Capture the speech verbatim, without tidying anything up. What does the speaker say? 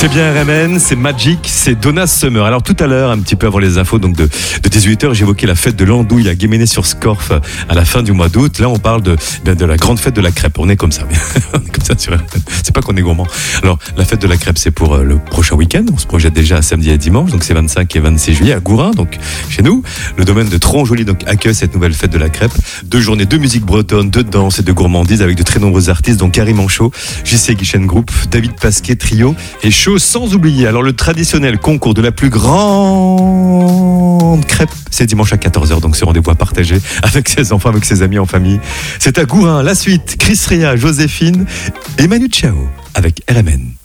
C'est bien R M N, c'est Magic, c'est Donna Summer. Alors tout à l'heure, un petit peu avant les infos donc de, de dix-huit heures, j'évoquais la fête de l'andouille à Guéméné-sur-Scorff à la fin du mois d'août. Là, on parle de, de, de la grande fête de la crêpe. On est comme ça. On est comme ça sur R M N. C'est pas qu'on est gourmand. Alors, la fête de la crêpe, c'est pour euh, le prochain week-end. On se projette déjà à samedi et dimanche. Donc, c'est vingt-cinq et vingt-six juillet à Gourin, donc chez nous. Le domaine de Tronjoli donc accueille cette nouvelle fête de la crêpe. Deux journées de musique bretonne, de danse et de gourmandise avec de très nombreux artistes, dont Karim Anchaud, J C Guichen Group, David Pasquet Trio et Chaud, sans oublier. Alors, le traditionnel concours de la plus grande crêpe, c'est dimanche à quatorze heures. Donc, ce rendez-vous à partager avec ses enfants, avec ses amis en famille. C'est à Gourin. La suite, Chris Rea, Joséphine et Manu Chao avec R M N.